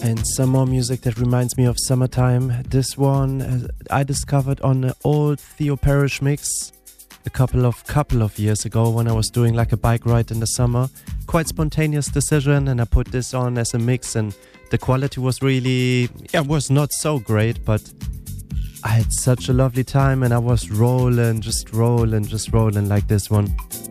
And some more music that reminds me of summertime. This one I discovered on an old Theo Parrish mix a couple of years ago when I was doing like a bike ride in the summer. Quite spontaneous decision, and I put this on as a mix, and the quality was really, was not so great, but I had such a lovely time, and I was rolling like this one.